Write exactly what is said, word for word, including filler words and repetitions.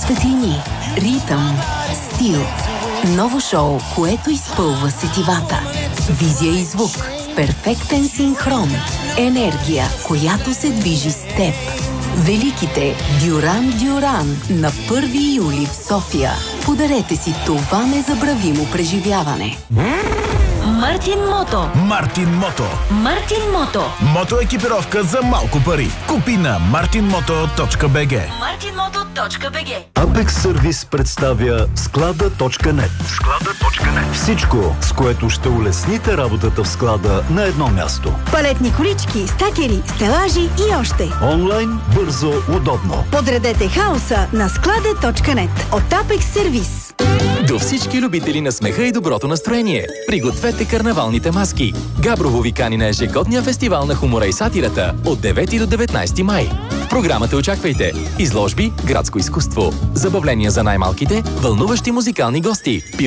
светлини, ритъм, стил. Ново шоу, което изпълва сетивата. Визия и звук в перфектен синхрон. Енергия, която се движи с теб. Великите Дюран Дюран на първи юли в София. Подарете си това незабравимо преживяване. Мартин Мото. Мартин Мото. Мартин Мото. Мотоекипировка за малко пари. Купи на мартин мото точка би джи. мартин мото точка би джи. Apex Service представя склада точка нет. склада точка нет. Всичко, с което ще улесните работата в склада на едно място. Палетни колички, стакери, стелажи и още. Онлайн, бързо, удобно. Подредете хаоса на склада точка нет от Apex Service. До всички любители на смеха и доброто настроение. Пригответе карнавалните маски. Габрово ви кани на ежегодния фестивал на хумора и сатирата от девети до деветнайсети май. В програмата очаквайте изложби, градско изкуство, забавления за най-малките, вълнуващи музикални гости,